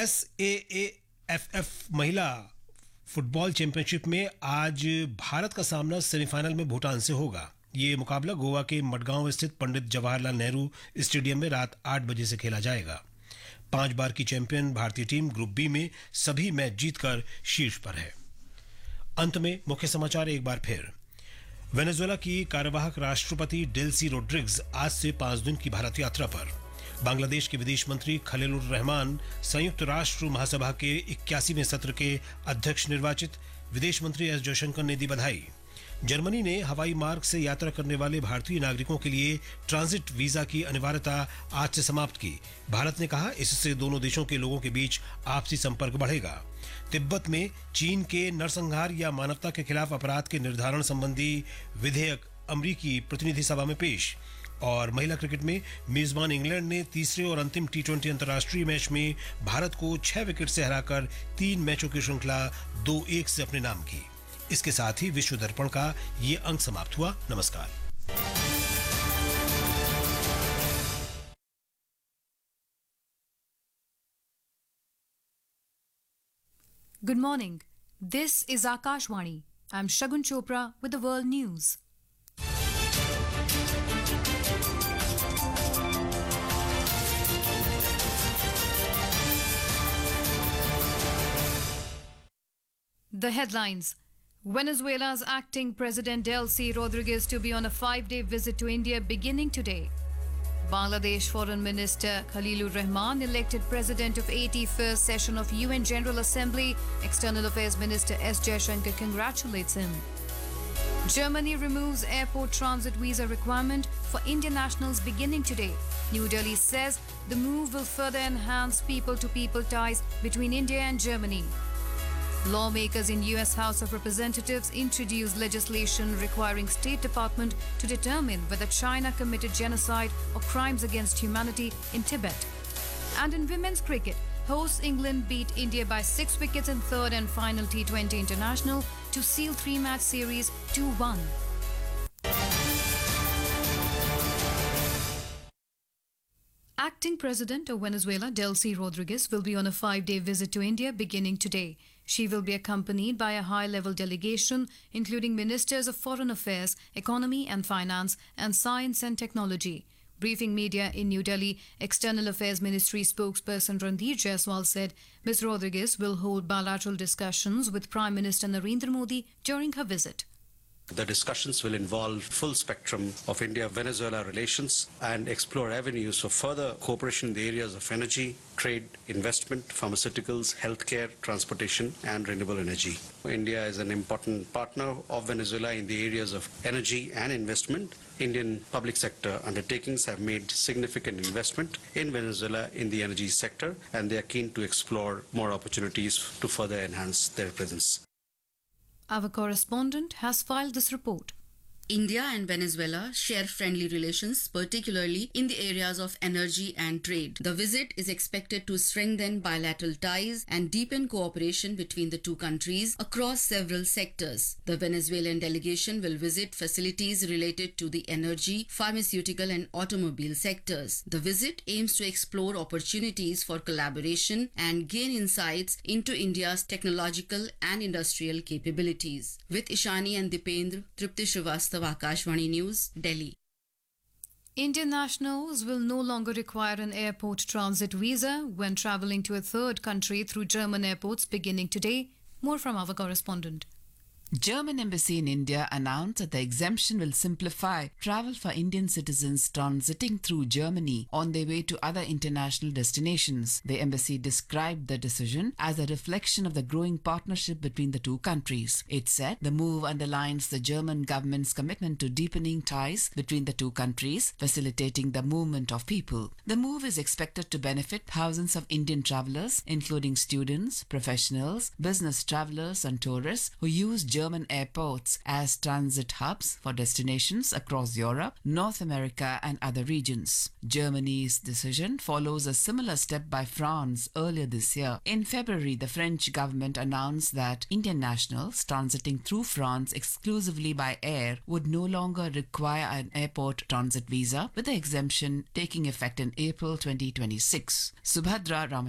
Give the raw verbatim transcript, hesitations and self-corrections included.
S A A F F महिला football championship में आज भारत का सामना सेमीफाइनल में भूटान से होगा। ये मुकाबला गोवा के मडगांव स्थित पंडित जवाहरलाल नेहरू स्टेडियम में रात आठ बजे से खेला जाएगा। पांच बार की चैंपियन भारतीय टीम ग्रुप बी में सभी मैच जीतकर शीर्ष पर है। अंत में मुख्य समाचार एक बार फिर। वेनेजुएला की कार्यवाहक राष्ट्रपति डेल्सी रोड्रिग्स आज से पांच दिन की भारत यात्रा पर। बांग्लादेश के विदेश मंत्री खलीलुर रहमान संयुक्त राष्ट्र महासभा के इक्यासीवें सत्र के अध्यक्ष निर्वाचित। विदेश मंत्री एस जयशंकर ने दी बधाई। जर्मनी ने हवाई मार्ग से यात्रा करने वाले भारतीय नागरिकों के लिए ट्रांजिट वीजा की अनिवार्यता आज से समाप्त की। भारत ने कहा इससे दोनों देशों के लोगों के बीच आपसी संपर्क बढ़ेगा। तिब्बत में चीन के नरसंहार या मानवता के खिलाफ अपराध के निर्धारण संबंधी विधेयक अमरीकी प्रतिनिधि सभा में पेश। और महिला क्रिकेट में मेजबान इंग्लैंड ने तीसरे और अंतिम टी ट्वेंटी अंतर्राष्ट्रीय मैच में भारत को छह विकेट से हराकर तीन मैचों की श्रृंखला दो एक से अपने नाम की। इसके साथ ही विश्व दर्पण का ये अंक समाप्त हुआ। नमस्कार। Good morning. This is Akashvani. I'm Shagun Chopra with the World News. The headlines. Venezuela's acting President Delcy Rodriguez to be on a five-day visit to India beginning today. Bangladesh Foreign Minister Khalilur Rahman elected President of eighty-first session of U N General Assembly. External Affairs Minister S. Jaishankar congratulates him. Germany removes airport transit visa requirement for Indian nationals beginning today. New Delhi says the move will further enhance people-to-people ties between India and Germany. Lawmakers in U S House of Representatives introduced legislation requiring State Department to determine whether China committed genocide or crimes against humanity in Tibet. And in women's cricket, hosts England beat India by six wickets in third and final T twenty international to seal three-match series two one. Acting President of Venezuela, Delcy Rodriguez, will be on a five-day visit to India beginning today. She will be accompanied by a high-level delegation, including Ministers of Foreign Affairs, Economy and Finance, and Science and Technology. Briefing media in New Delhi, External Affairs Ministry spokesperson Randeer Jaiswal said Miz Rodriguez will hold bilateral discussions with Prime Minister Narendra Modi during her visit. The discussions will involve full spectrum of India-Venezuela relations and explore avenues for further cooperation in the areas of energy, trade, investment, pharmaceuticals, healthcare, transportation and renewable energy. India is an important partner of Venezuela in the areas of energy and investment. Indian public sector undertakings have made significant investment in Venezuela in the energy sector, and they are keen to explore more opportunities to further enhance their presence. Our correspondent has filed this report. India and Venezuela share friendly relations, particularly in the areas of energy and trade. The visit is expected to strengthen bilateral ties and deepen cooperation between the two countries across several sectors. The Venezuelan delegation will visit facilities related to the energy, pharmaceutical and automobile sectors. The visit aims to explore opportunities for collaboration and gain insights into India's technological and industrial capabilities. With Ishani and Dipendra, Tripti Srivastava, Akashvani News, Delhi. Indian nationals will no longer require an airport transit visa when travelling to a third country through German airports beginning today. More from our correspondent. German embassy in India announced that the exemption will simplify travel for Indian citizens transiting through Germany on their way to other international destinations. The embassy described the decision as a reflection of the growing partnership between the two countries. It said the move underlines the German government's commitment to deepening ties between the two countries, facilitating the movement of people. The move is expected to benefit thousands of Indian travelers, including students, professionals, business travelers and tourists who use German German airports as transit hubs for destinations across Europe, North America and other regions. Germany's decision follows a similar step by France earlier this year. In February, the French government announced that Indian nationals transiting through France exclusively by air would no longer require an airport transit visa, with the exemption taking effect in April twenty twenty-six. Subhadra Ram